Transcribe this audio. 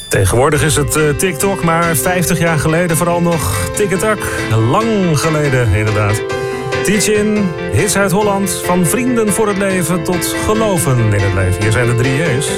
Tegenwoordig is het TikTok, maar 50 jaar geleden vooral nog TikTok. Lang geleden, inderdaad. Teach-in, hits uit Holland, van vrienden voor het leven tot geloven in het leven. Hier zijn de 3 J's.